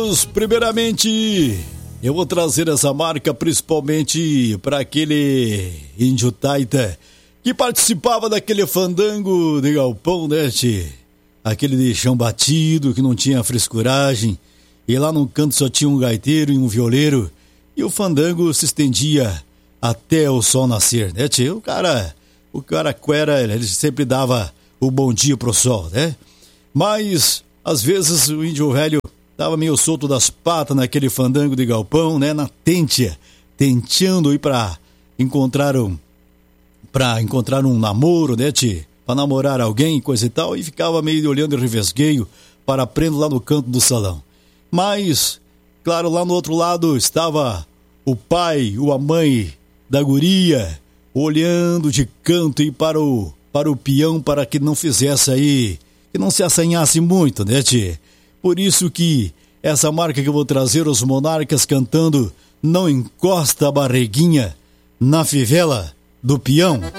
Primeiramente, eu vou trazer essa marca principalmente para aquele índio taita que participava daquele fandango de galpão, né, tchê? Aquele de chão batido, que não tinha frescuragem, e lá no canto só tinha um gaiteiro e um violeiro, e o fandango se estendia até o sol nascer, né, tchê? O cara cuera, ele sempre dava o bom dia pro sol, né? Mas, às vezes, o índio velho tava meio solto das patas naquele fandango de galpão, né? Na tenteando ir pra encontrar um namoro, né, tchê? Pra namorar alguém, coisa e tal, e ficava meio olhando de revesgueio para prendo lá no canto do salão. Mas, claro, lá no outro lado estava o pai ou a mãe da guria, olhando de canto e para o peão para que não fizesse aí, que não se assanhasse muito, né, tchê? Por isso que essa marca que eu vou trazer, os Monarcas cantando Não Encosta a Barriguinha na Fivela do Peão.